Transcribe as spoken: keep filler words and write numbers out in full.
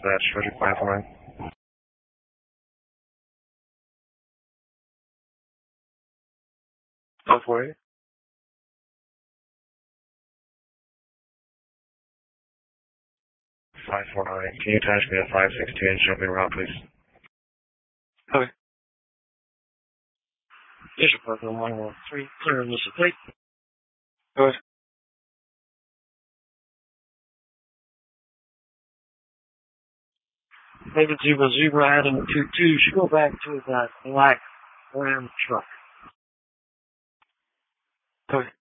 dispatch. What's your five four nine? five four eight. five four nine. Can you attach me a five six two inch jumping route, please? Okay. Bishop Parker one one three. Clear initial plate. Go ahead. David Zebra Zebra Adam two two. Should go back to that black Ram truck. Okay.